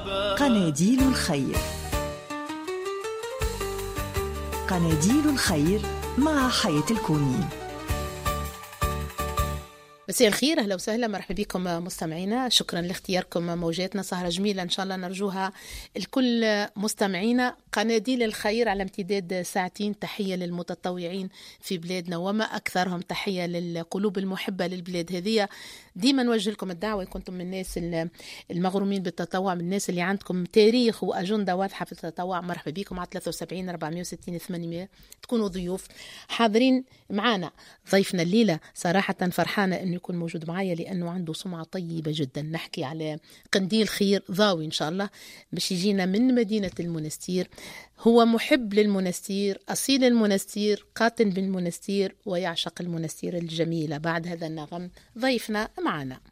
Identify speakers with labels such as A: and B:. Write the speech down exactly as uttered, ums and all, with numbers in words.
A: قناديل الخير. قناديل الخير مع حياة الكوني.
B: مساء الخير، أهلا وسهلا، مرحبا بكم مستمعينا. شكرا لاختياركم موجاتنا، سهرة جميلة إن شاء الله نرجوها الكل مستمعينا. قناديل الخير على امتداد ساعتين، تحية للمتطوعين في بلادنا وما أكثرهم، تحية للقلوب المحبة للبلاد هذه. ديما نوجه لكم الدعوة، كنتم من الناس المغرومين بالتطوع، من الناس اللي عندكم تاريخ وأجندة واضحة في التطوع، مرحبا بكم على ثلاثة وسبعين أربعمائة وستين ثمانمائة تكونوا ضيوف حاضرين معنا. ضيفنا الليلة صراحة فرحانة أنه يكون موجود معايا، لأنه عنده سمعة طيبة جدا. نحكي على قنديل خير ضاوي إن شاء الله، باش يجينا من مدينة المنستير. هو محب للمنستير، أصيل المنستير، قاتل بالمنستير، ويعشق المنستير الجميلة. بعد هذا النغم ضيفنا معنا.